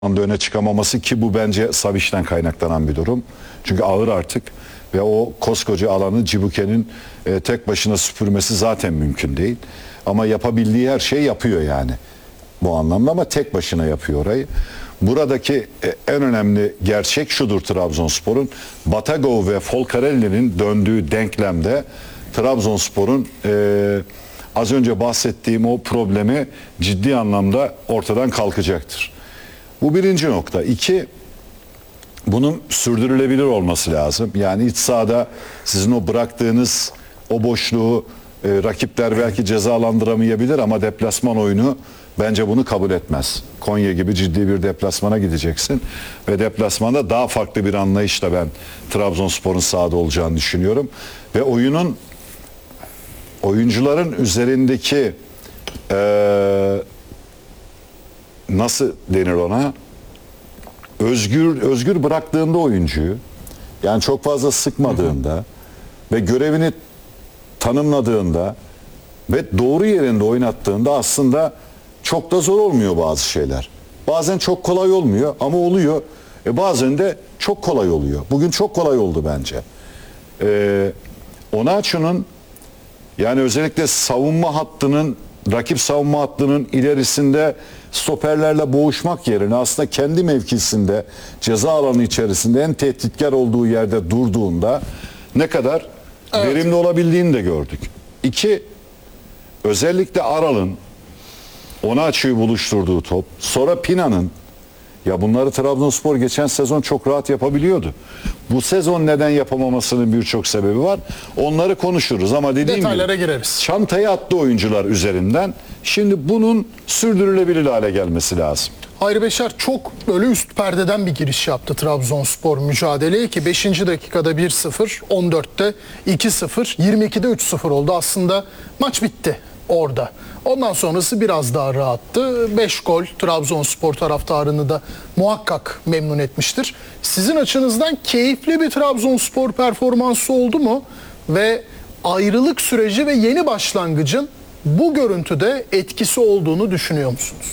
anda öne çıkamaması, ki bu bence Savic'ten kaynaklanan bir durum. Çünkü ağır artık ve o koskoca alanı Cibuke'nin tek başına süpürmesi zaten mümkün değil. Ama yapabildiği her şeyi yapıyor yani bu anlamda, ama tek başına yapıyor orayı. Buradaki en önemli gerçek şudur: Trabzonspor'un Batagov ve Folcarelli'nin döndüğü denklemde Trabzonspor'un az önce bahsettiğim o problemi ciddi anlamda ortadan kalkacaktır. Bu birinci nokta. İki, bunun sürdürülebilir olması lazım. Yani iç sahada sizin o bıraktığınız o boşluğu rakipler belki cezalandıramayabilir ama deplasman oyunu bence bunu kabul etmez. Konya gibi ciddi bir deplasmana gideceksin ve deplasmanda daha farklı bir anlayışla ben Trabzonspor'un sahada olacağını düşünüyorum. Ve oyuncuların üzerindeki nasıl denir ona? Özgür bıraktığında oyuncuyu, yani çok fazla sıkmadığında ve görevini tanımladığında ve doğru yerinde oynattığında aslında çok da zor olmuyor bazı şeyler. Bazen çok kolay olmuyor ama oluyor. Bazen de çok kolay oluyor. Bugün çok kolay oldu bence. Onaçu'nun, yani özellikle rakip savunma hattının ilerisinde stoperlerle boğuşmak yerine aslında kendi mevkisinde, ceza alanı içerisinde en tehditkar olduğu yerde durduğunda ne kadar verimli olabildiğini de gördük. İki, özellikle Aral'ın Onaçu'yu buluşturduğu top, sonra Pina'nın, ya bunları Trabzonspor geçen sezon çok rahat yapabiliyordu. Bu sezon neden yapamamasının birçok sebebi var. Onları konuşuruz ama dediğim detaylara gibi gireriz. Çantayı attı oyuncular üzerinden. Şimdi bunun sürdürülebilir hale gelmesi lazım. Hayri Beşer çok böyle üst perdeden bir giriş yaptı Trabzonspor mücadeleye ki 5. dakikada 1-0, 14'te 2-0, 22'de 3-0 oldu. Aslında maç bitti orada. Ondan sonrası biraz daha rahattı. 5 gol Trabzonspor taraftarını da muhakkak memnun etmiştir. Sizin açınızdan keyifli bir Trabzonspor performansı oldu mu? Ve ayrılık süreci ve yeni başlangıcın bu görüntüde etkisi olduğunu düşünüyor musunuz?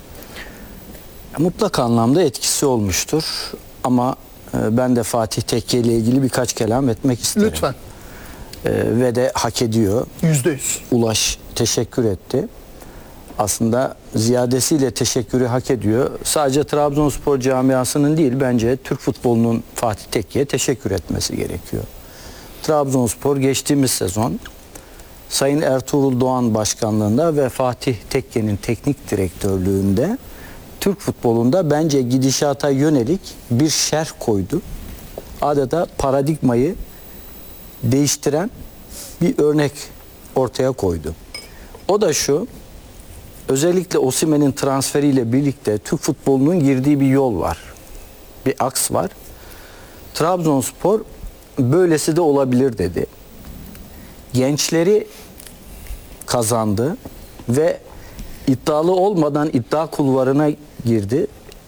Mutlak anlamda etkisi olmuştur. Ama ben de Fatih Tekke ile ilgili birkaç kelam etmek isterim. Lütfen. Ve de hak ediyor. %100. Ulaş teşekkür etti. Aslında ziyadesiyle teşekkürü hak ediyor. Sadece Trabzonspor camiasının değil, bence Türk futbolunun Fatih Tekke'ye teşekkür etmesi gerekiyor. Trabzonspor geçtiğimiz sezon Sayın Ertuğrul Doğan başkanlığında ve Fatih Tekke'nin teknik direktörlüğünde Türk futbolunda bence gidişata yönelik bir şerh koydu. Adeta paradigmayı değiştiren bir örnek ortaya koydu. O da şu: özellikle Osimhen'in transferiyle birlikte Türk futbolunun girdiği bir yol var. Bir aks var. Trabzonspor böylesi de olabilir dedi. Gençleri kazandı ve iddialı olmadan iddia kulvarına girdi.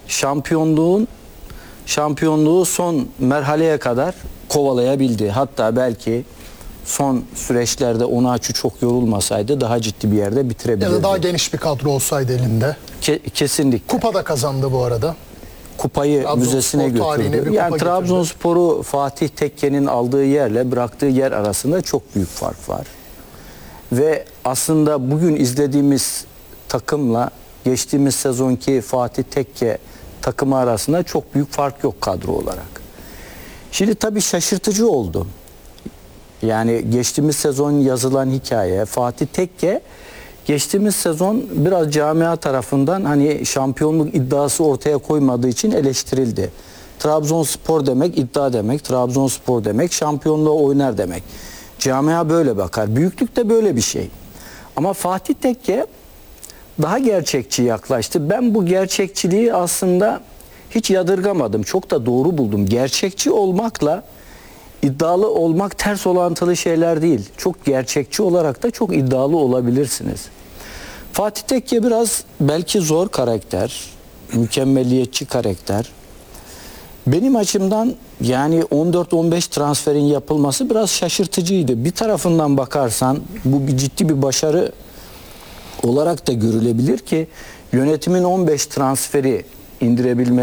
Şampiyonluğu son merhaleye kadar kovalayabildi. Hatta belki son süreçlerde Onaçu çok yorulmasaydı daha ciddi bir yerde bitirebilirdi. Ya da daha geniş bir kadro olsaydı elinde. Kesinlikle. Kupa da kazandı bu arada. Kupayı Trabzonspor müzesine götürdü. Yani Trabzonspor'u Fatih Tekke'nin aldığı yerle bıraktığı yer arasında çok büyük fark var. Ve aslında bugün izlediğimiz takımla geçtiğimiz sezonki Fatih Tekke takımı arasında çok büyük fark yok kadro olarak. Şimdi tabii şaşırtıcı oldu. Yani geçtiğimiz sezon yazılan hikaye, Fatih Tekke geçtiğimiz sezon biraz camia tarafından hani şampiyonluk iddiası ortaya koymadığı için eleştirildi. Trabzonspor demek iddia demek, Trabzonspor demek şampiyonluğa oynar demek. Camia böyle bakar. Büyüklük de böyle bir şey. Ama Fatih Tekke daha gerçekçi yaklaştı. Ben bu gerçekçiliği aslında hiç yadırgamadım. Çok da doğru buldum. Gerçekçi olmakla iddialı olmak ters orantılı şeyler değil. Çok gerçekçi olarak da çok iddialı olabilirsiniz. Fatih Tekke biraz belki zor karakter, mükemmeliyetçi karakter. Benim açımdan yani 14-15 transferin yapılması biraz şaşırtıcıydı. Bir tarafından bakarsan bu bir ciddi bir başarı olarak da görülebilir ki yönetimin 15 transferi indirebilme